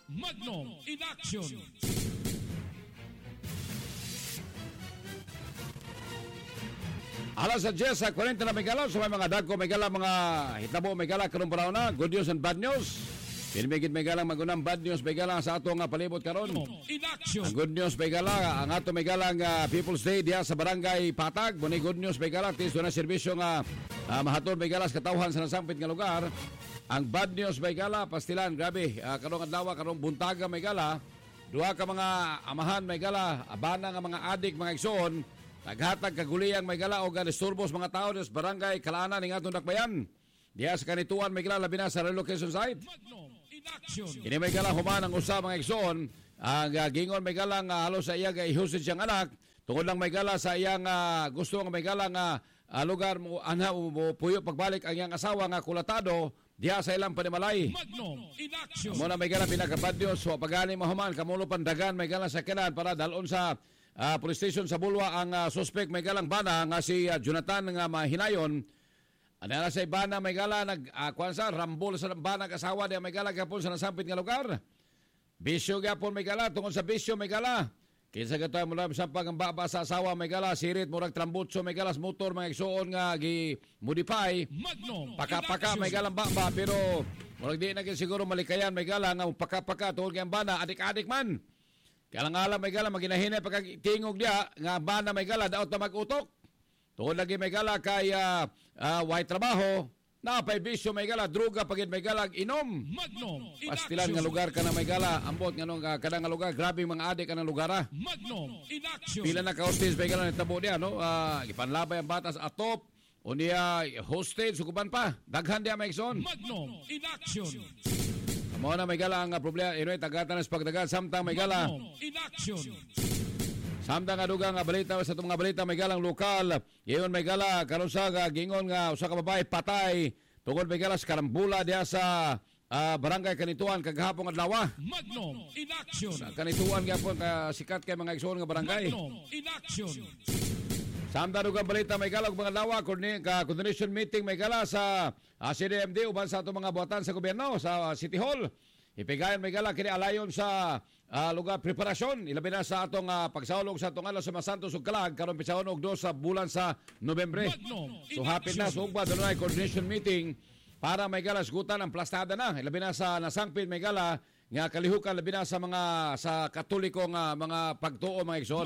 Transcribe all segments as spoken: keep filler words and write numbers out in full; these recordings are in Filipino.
Magnum in action. Alas sa Jess, sa kwarenta na megala, so may mga dagko megala, mga hitabo megala, karong paraw na, good news and bad news. Pinimigit megala, magunang bad news megala sa ato nga palibot karon. In action. Ang good news megala, ang ato megala nga People's Day diya sa Barangay Patag. Muni good news megala, tis doon na serbisyo nga uh, mahatod megala sa katawhan sa nasampit nga lugar. Ang bad news megala, pastilan, grabe, uh, karong adlaw, karong buntaga megala, duha ka mga amahan megala, abana nga mga adik, mga igsoon, naghatag kaguliyang may gala o ganisturbos mga tao sa barangay Kalaanan ng atong dakbayan. Diya sa kanituan may gala labi na sa relocation site. Ini may gala human ang usa mga igsoon. Ang uh, gingon may gala nga halos sa iya ihusid siyang anak. Tungod lang may gala sa iyang uh, gusto nga may gala nga uh, lugar mo anha mo puyo pagbalik ang iyang asawa nga kulatado diya sa ilang panimalay. Muna may gala pinakabad Diyos. So pagani mahuman kamulo pandagan may gala sa kanan para dalon sa Uh, police station sa Bulwa ang uh, suspect may galang bana nga si uh, Jonathan nga mahinayon. Ano na sa bana may gala nag uh, kuan sa rambol sa bana kasawa di may gala gapon sa nasampit nga lugar. Bisyo gapon may gala tungod sa bisyo may gala. Kinsa gatoy mo lang sampag ang baba sa asawa may gala sirit murag trambutso may galas motor mga igsoon nga gi modify. Paka-paka may galang baba pero murag di na siguro malikayan may gala nga paka-paka tungod kay bana adik-adik man. Kaya lang alam may gala, maginahinay pagkatingog niya, nga ba na may gala, daot na mag-utok. Tungod lagi may gala kay uh, uh, white trabaho, na pa'y bisyo may gala, druga pagin may gala, inom. Magnum, pastilan nga lugar ka na may gala, ambot nga nung uh, kanang nga lugar, grabe mga adik ka ng lugar ha. Magnum, in action. Pila na ka-hostage may gala, nitabo niya, no? Uh, ipanlabay ang batas atop, o niya hostage, sukuban pa, daghan niya may ikson. Magnum, in action. Mo na may gala ang uh, problema, inoy tagatan sa pagdagan, samtang may gala. In action. Samtang nga dugang nga balita sa itong mga balita may galang lokal. Ngayon may gala karon sa gingon nga usa ka babae patay tungod may gala sa karambula diha sa uh, barangay Kanituan kagahapon adlaw. Magnum in action. Sa Kanituan gyapon ka sikat kay mga igsoon nga barangay. Magnum in action. Samtang dugang balita may gala og mga adlaw ka coordination meeting may gala sa uh, C D M D uban sa atong mga buhatan sa gobyerno sa uh, City Hall. Ipigayan may gala kini alayon sa uh, lugar preparasyon ilabi na sa atong uh, pagsahulog sa atong alas sa Santos ug Kalag karon pisahon og dos sa bulan sa Nobyembre. So hapit na so ugba dunay coordination meeting para may gala sugutan ang plastada na ilabi na sa nasangpit may gala nga kalihukan labi na sa mga sa katolikong uh, mga pagtuo mga igsoon.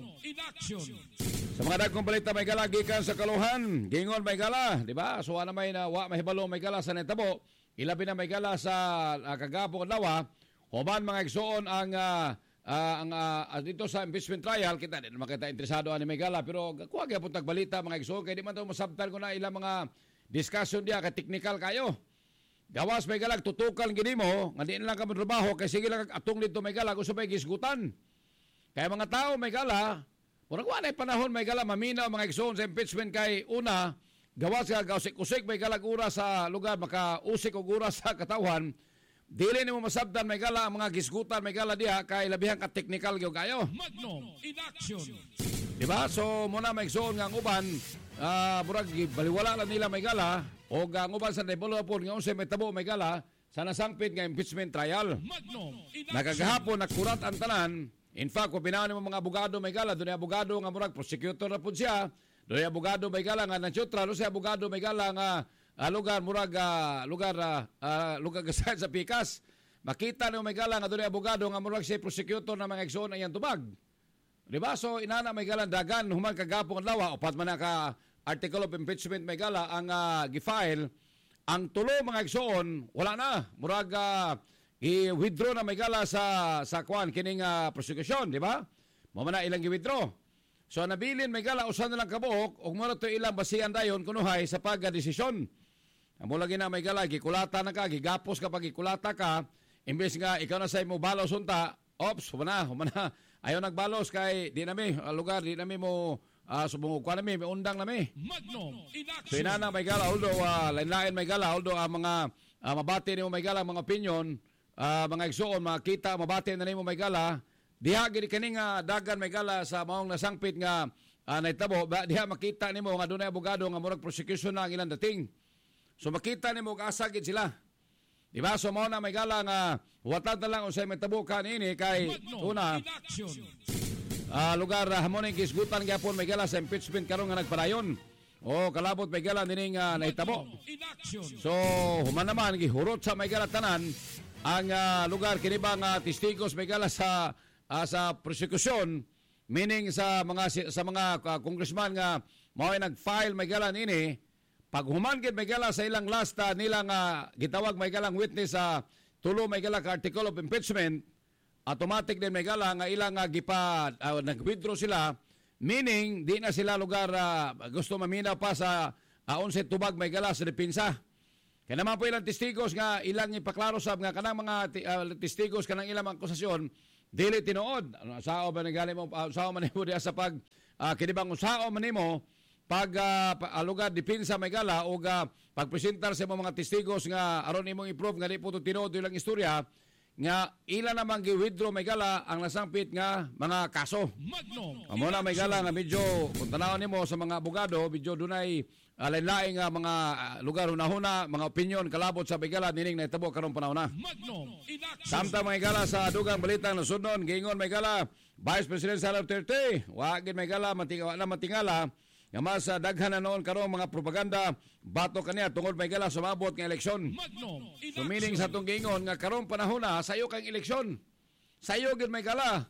Sa mga dagkong balita may gala gikan sa Kaluhan, gingon may gala, di ba? So ana may na wa mahibalo may gala sa netabo. Ilabi na may gala sa uh, kagapong adlaw, human mga igsoon ang uh, uh, ang uh, dito sa impeachment trial kita din makita interesado ani may gala pero kuha gyapon tag balita mga igsoon kay di man to masabtan ko na ilang mga discussion dia ka technical kayo. Gawas may gala tutukan gini mo, nga di na lang ka trabaho kay sige lang atong dito may gala gusto may gisgutan. Kaya mga tao may gala murag wa na panahon may gala maminaw mga igsoon sa impeachment kay una gawas ka gausik-usik may gala gura sa lugar maka-usik og gura sa katawan dili nimo masabtan may gala ang mga gisgutan may gala diha kay labihan ka technical gyud kayo. Magnum in action. Diba? So muna may igsoon nga ang uban uh, murag baliwala lang nila may gala o ang uban sa developor nga unsay may tabo may gala sa nasangpit nga impeachment trial. Magnum in action. Nakagahapon nagkurat ang tanan. In fact, kung pinahon mo mga abogado may gala, doon ay abogado nga murag prosecutor na po siya, doon ay abogado may gala nga nansyutra, doon ay abogado may gala nga uh, lugar murag uh, lugar uh, uh, lugar gasayan sa pikas. Makita niyo may gala nga doon ay abogado nga murag siya prosecutor na mga igsoon ay yan tubag. Diba? So inana may gala dagan human kagapong adlaw upat man ka article of impeachment may gala ang uh, gifile ang tulo mga igsoon wala na murag uh, i-withdraw na may gala sa sa kwan kining uh, prosecution, di ba? Mo man na ilang i-withdraw. So nabilin may gala usa na lang kabuok ug mo to ilang basihan dayon kunuhay sa pagdesisyon. Amo lagi na may gala gikulata na ka, gigapos ka pag gikulata ka, imbes nga ikaw na say mo balos unta, ops, humana, humana. Ayaw nagbalos kay di nami uh, lugar di nami mo uh, subungog kwa nami, may undang nami. Magnum in action. So inana may gala although uh, lain-lain may gala although ang uh, mga uh, mabati nimo may gala mga opinion Uh, mga igsoon, makita, mabati na nimo may gala, diha gini kaning uh, dagan may gala sa maong nasangpit nga uh, naitabo, diha makita nimo nga dunay abogado nga murag prosecution na ang ilang dating. So makita nimo kasagid sila. Di ba? So mao na may gala nga watan na lang unsay mahitabo kanini kay Magnum una in action. ah, lugar uh, hamoning kisgutan gyapon may gala sa impeachment karon nga nagpadayon. O kalabot may gala dining uh, nahitabo. Magnum in action. So human naman gihurot sa may gala tanan ang uh, lugar kini ba nga testigos may gala sa uh, sa prosecution, meaning sa mga sa mga uh, congressman nga mao ay nag-file may gala nini. Pag human gid may gala sa ilang last uh, nila nga gitawag may galang witness sa uh, tulo may gala ka article of impeachment, automatic din may gala nga ilang uh, gipa uh, nag-withdraw sila, meaning di na sila lugar uh, gusto maminaw pa sa uh, onse tubag may gala sa depensa. Kaya naman po ilang testigos nga ilang ipaklaro sab nga kanang mga uh, testigos kanang ilang akusasyon dili tinuod. Ano, sao ba nagali mo uh, sao man nimo diha sa pag uh, kinibang sao man nimo pag uh, lugar depensa may gala o uh, pagpresentar sa mga testigos nga aron imong i-prove nga di po to tinuod ilang istorya nga ila namang gi-withdraw may gala ang nasangpit nga mga kaso. Magnum Amo na may gala nga medyo kung tanawon nimo sa mga abogado medyo dunay uh, lain-lain nga mga uh, lugar hunahuna mga opinion kalabot sa may gala nining nahitabo karong panahon na. Magnum in action. Samtang may gala sa dugang balita na sudnon giingon may gala Vice President Sara Duterte wa gid may gala matinga na matingala nga mas uh, daghan na noon karong mga propaganda bato kaniya tungod may gala sumabot nga eleksyon. Magnum in So action. meaning sa itong giingon nga karong panahon na sayo kang eleksyon. Sayo gid may gala.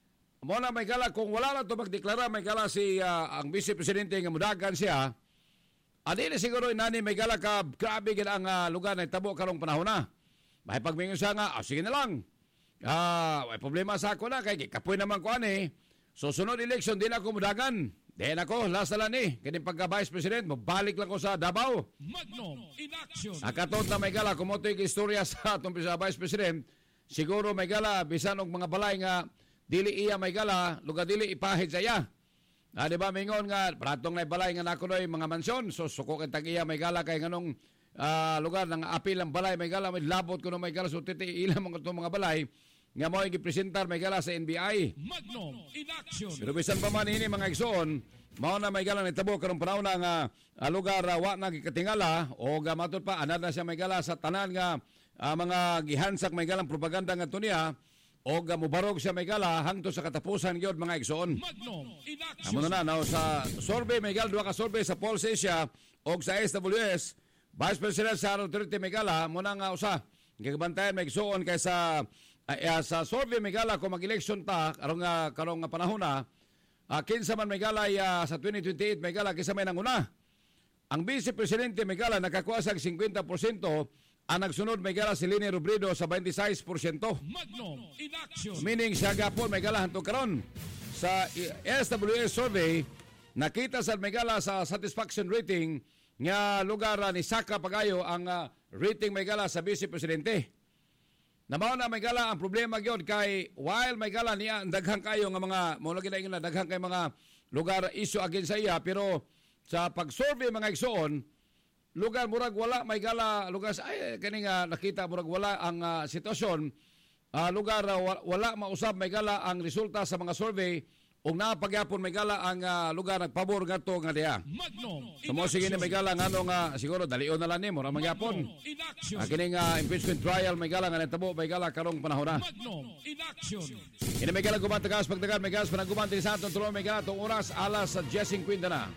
Mo na may gala kung wala na to magdeklara may gala si uh, ang Vice Presidente nga mudagan siya. Adi na siguro inani may gala ka grabe gid ang uh, lugar na tabo karong panahon na. May pagmingon siya nga, ah, sige na lang. Ah, may problema sa ako na kay kapoy naman ko ani. So sunod election din ako mudagan. Then ako, last na lang ni. Kaya pagka-Vice President, mabalik lang ko sa Davao. Magnum in action. Nakatot na may gala, kung mo ito yung istorya sa atong Vice President, siguro may gala, bisan og mga balay nga, dili iya may gala, lugar dili ipahid sa iya. Ah, di ba, mingon nga, pratong na balay nga nakunoy mga mansyon, so suko kang tag-iya may gala, kay ganong uh, lugar, ng apil ang balay, may gala, may labot ko na may gala, so titi ilang mga itong mga balay, nga mo yung gipresentar may gala sa N B I. Magnum in action. Pero bisan pa man ini mga igsoon, mao na may gala ni tabo karong panahon na nga uh, lugar uh, wa na gikatingala o gamatod pa anad na siya may gala sa tanan nga uh, mga gihansak may galang propaganda nga niya o gamubarog siya may gala hangtod sa katapusan gyud mga igsoon. Magnum in action. Amo na na sa survey may gala duha ka survey sa Pulse Asia o sa S W S Vice President Sara Duterte may gala mo na nga usa gibantayan may igsoon kaysa uh, sa survey may gala kung mag-election ta karong uh, karong uh, panahon na uh, kinsa man may gala uh, sa twenty twenty-eight may gala kinsa may nanguna. Ang Vice Presidente may gala nakakuha sa fifty percent, ang nagsunod may gala si Leni Robredo sa twenty-six percent. Magnum in action. Meaning siya gapon may gala hantong karon sa S W S survey nakita sa may gala sa satisfaction rating nga lugar uh, ni Saka pagayo ang uh, rating may gala sa Vice Presidente. Namaw na may gala ang problema gyud kay while may gala niya daghang kayo nga mga mo lagi na ingon daghang kay mga lugar issue against sa iya pero sa pag-survey mga igsoon lugar murag wala may gala lugar sa ay kani nga nakita murag wala ang uh, sitwasyon uh, lugar uh, wala mausab may gala ang resulta sa mga survey ug napagyapon may gala ang uh, lugar nagpabor ngadto nga diha. Magnum So mo sige ni may gala ngano nga siguro dalion na lang ni mo ra magyapon. in action. Uh, kini nga impeachment trial may gala nga natabo may gala karong panahon na. Magnum in action. Kini may gala guman tagas pagdagan may gas panaguman din sa atong tulong may gala tong oras alas sa Jessing Quinta na.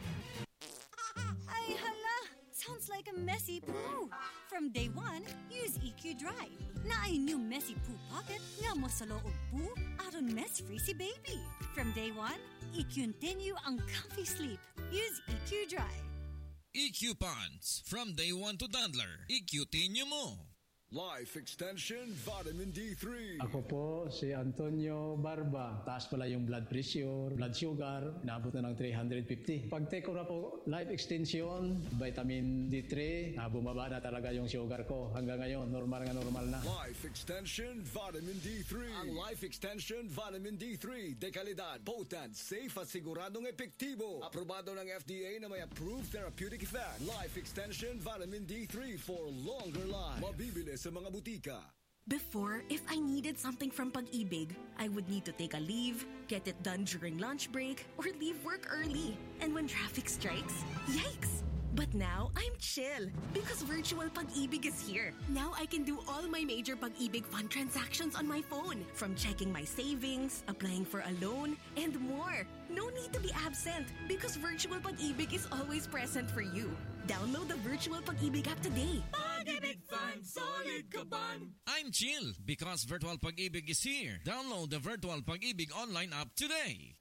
Ay, hala! Sounds like a messy poo. From day one, use E Q Dry. Na ay new messy poo pocket nga mo sa loob poo aron mess-free si baby. From day one, E Q continue ang comfy sleep. Use E Q Dry. E Q Pants. From day one to Dandler. E Q tinyo mo. Life Extension Vitamin D three. Ako po si Antonio Barba. Taas pala yung blood pressure, blood sugar, inaabot na ng three fifty. Pag take ko na po Life Extension, vitamin D three, ah, bumaba na talaga yung sugar ko. Hanggang ngayon, normal nga normal na. Life Extension Vitamin D three. Ang Life Extension Vitamin D three, dekalidad, potent, safe at siguradong epektibo. Aprobado ng F D A na may approved therapeutic effect. Life Extension Vitamin D three for longer life. Mabibili sa mga butika. Before, if I needed something from Pag-ibig, I would need to take a leave, get it done during lunch break, or leave work early. And when traffic strikes, yikes! But now, I'm chill because Virtual Pag-ibig is here. Now I can do all my major Pag-ibig fund transactions on my phone. From checking my savings, applying for a loan, and more. No need to be absent because Virtual Pag-ibig is always present for you. Download the Virtual Pag-ibig app today. Pag-ibig Fund, solid kaban. I'm chill because Virtual Pag-ibig is here. Download the Virtual Pag-ibig online app today.